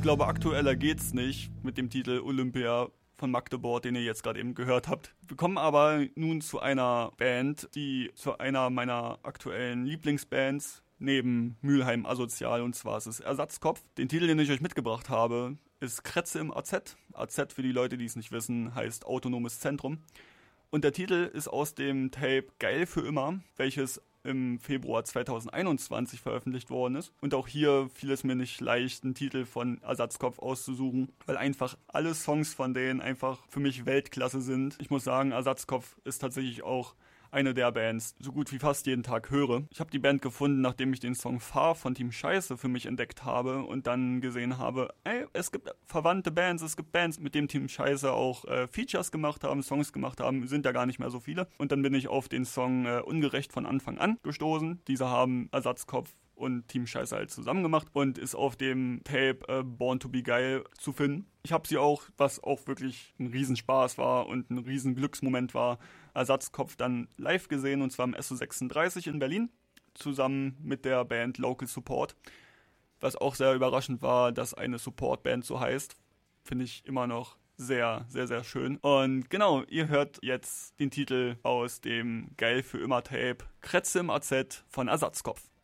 glaube, aktueller geht's nicht mit dem Titel Olympia von Magdeburg, den ihr jetzt gerade eben gehört habt. Wir kommen aber nun zu einer Band, die zu einer meiner aktuellen Lieblingsbands neben Mülheim Asozial, und zwar ist es Ersatzkopf. Den Titel, den ich euch mitgebracht habe, ist Krätze im AZ. AZ, für die Leute, die es nicht wissen, heißt Autonomes Zentrum. Und der Titel ist aus dem Tape Geil für immer, welches im Februar 2021 veröffentlicht worden ist. Und auch hier fiel es mir nicht leicht, einen Titel von Ersatzkopf auszusuchen, weil einfach alle Songs von denen einfach für mich Weltklasse sind. Ich muss sagen, Ersatzkopf ist tatsächlich auch eine der Bands, so gut wie fast jeden Tag höre. Ich habe die Band gefunden, nachdem ich den Song Fahr von Team Scheiße für mich entdeckt habe und dann gesehen habe, es gibt verwandte Bands, es gibt Bands, mit dem Team Scheiße auch Features gemacht haben, Songs gemacht haben, sind ja gar nicht mehr so viele. Und dann bin ich auf den Song Ungerecht von Anfang an gestoßen. Diese haben Ersatzkopf und Team Scheiße halt zusammen gemacht und ist auf dem Tape Born to be Geil zu finden. Ich habe sie auch, was auch wirklich ein Riesenspaß war und ein riesen Glücksmoment war, Ersatzkopf dann live gesehen, und zwar im SO36 in Berlin, zusammen mit der Band Local Support. Was auch sehr überraschend war, dass eine Support-Band so heißt, finde ich immer noch sehr, sehr, sehr schön. Und genau, ihr hört jetzt den Titel aus dem Geil für immer Tape Krätze im AZ von Ersatzkopf.